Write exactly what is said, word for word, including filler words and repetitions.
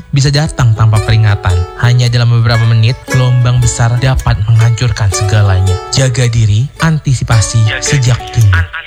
bisa datang tanpa peringatan. Hanya dalam beberapa menit, gelombang besar dapat menghancurkan segalanya. Jaga diri, antisipasi sejak dini.